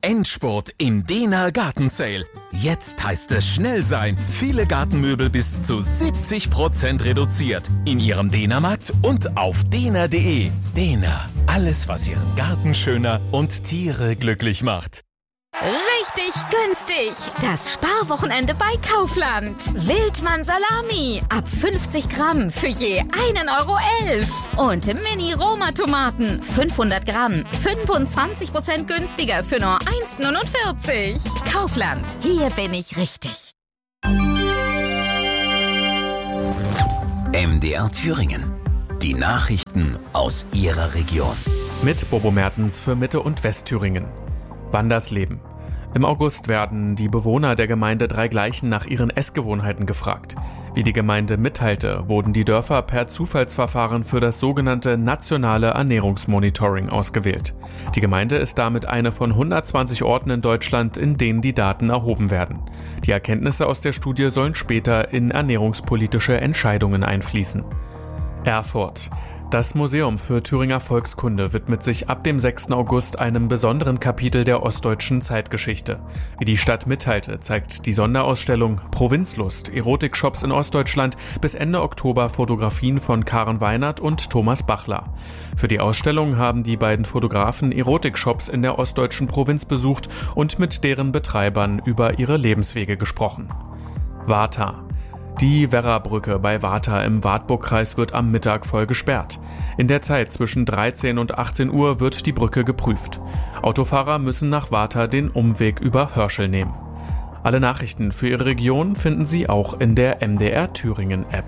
Endspurt im Dehner Garten Sale. Jetzt heißt es schnell sein. Viele Gartenmöbel bis zu 70% reduziert. In Ihrem Dehnermarkt und auf dehner.de. Dehner. Alles, was Ihren Garten schöner und Tiere glücklich macht. Richtig günstig. Das Sparwochenende bei Kaufland. Wildmann Salami. Ab 50 Gramm für je 1,11 €. Und Mini-Roma-Tomaten. 500 Gramm. 25% günstiger für nur 1,49 €. Kaufland. Hier bin ich richtig. MDR Thüringen. Die Nachrichten aus Ihrer Region. Mit Bobo Mertens für Mitte- und Westthüringen. Wandersleben. Im August werden die Bewohner der Gemeinde Dreigleichen nach ihren Essgewohnheiten gefragt. Wie die Gemeinde mitteilte, wurden die Dörfer per Zufallsverfahren für das sogenannte nationale Ernährungsmonitoring ausgewählt. Die Gemeinde ist damit eine von 120 Orten in Deutschland, in denen die Daten erhoben werden. Die Erkenntnisse aus der Studie sollen später in ernährungspolitische Entscheidungen einfließen. Erfurt. Das Museum für Thüringer Volkskunde widmet sich ab dem 6. August einem besonderen Kapitel der ostdeutschen Zeitgeschichte. Wie die Stadt mitteilte, zeigt die Sonderausstellung Provinzlust, Erotikshops in Ostdeutschland bis Ende Oktober Fotografien von Karen Weinert und Thomas Bachler. Für die Ausstellung haben die beiden Fotografen Erotikshops in der ostdeutschen Provinz besucht und mit deren Betreibern über ihre Lebenswege gesprochen. Warta. Die Werrabrücke bei Warta im Wartburgkreis wird am Mittag voll gesperrt. In der Zeit zwischen 13 und 18 Uhr wird die Brücke geprüft. Autofahrer müssen nach Warta den Umweg über Hörschel nehmen. Alle Nachrichten für Ihre Region finden Sie auch in der MDR Thüringen App.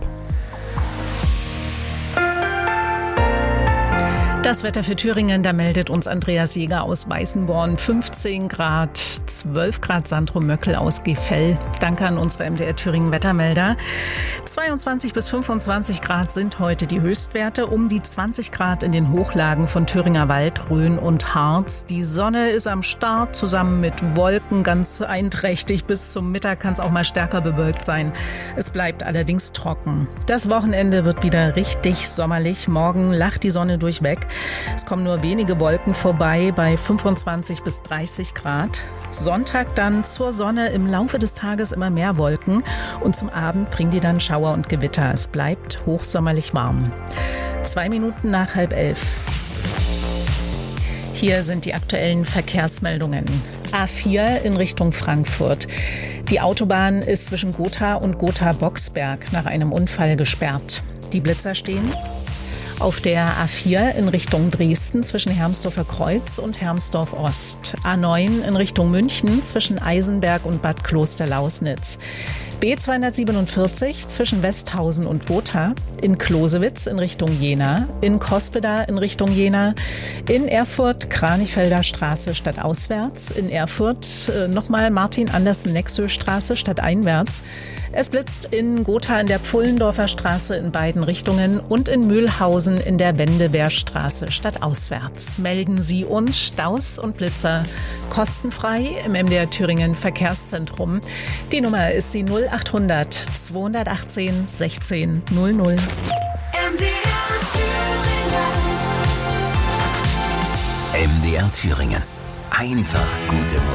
Das Wetter für Thüringen, da meldet uns Andreas Jäger aus Weißenborn. 15 Grad, 12 Grad Sandro-Möckel aus Gefell. Danke an unsere MDR Thüringen Wettermelder. 22 bis 25 Grad sind heute die Höchstwerte. Um die 20 Grad in den Hochlagen von Thüringer Wald, Rhön und Harz. Die Sonne ist am Start, zusammen mit Wolken ganz einträchtig. Bis zum Mittag kann es auch mal stärker bewölkt sein. Es bleibt allerdings trocken. Das Wochenende wird wieder richtig sommerlich. Morgen lacht die Sonne durchweg. Es kommen nur wenige Wolken vorbei bei 25 bis 30 Grad. Sonntag dann zur Sonne, im Laufe des Tages immer mehr Wolken und zum Abend bringen die dann Schauer und Gewitter. Es bleibt hochsommerlich warm. 2 Minuten nach 10:30. Hier sind die aktuellen Verkehrsmeldungen. A4 in Richtung Frankfurt. Die Autobahn ist zwischen Gotha und Gotha-Boxberg nach einem Unfall gesperrt. Die Blitzer stehen. Auf der A4 in Richtung Dresden zwischen Hermsdorfer Kreuz und Hermsdorf Ost. A9 in Richtung München zwischen Eisenberg und Bad Klosterlausnitz. B247 zwischen Westhausen und Gotha. In Closewitz in Richtung Jena. In Cospeda in Richtung Jena. In Erfurt Kranichfelder Straße stadtauswärts. In Erfurt nochmal Martin-Andersen-Nexö-Straße stadteinwärts. Es blitzt in Gotha in der Pfullendorfer Straße in beiden Richtungen und in Mühlhausen in der Wendewehrstraße stadtauswärts. Melden Sie uns Staus und Blitzer kostenfrei im MDR Thüringen Verkehrszentrum. Die Nummer ist die 0800 218 16 00. MDR Thüringen. MDR Thüringen. Einfach gute Musik.